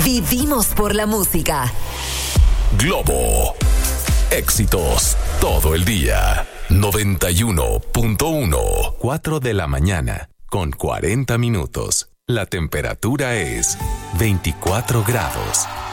Vivimos por la música. Globo. Éxitos todo el día. 91.1. 4 de la mañana con 40 minutos. La temperatura es 24 grados.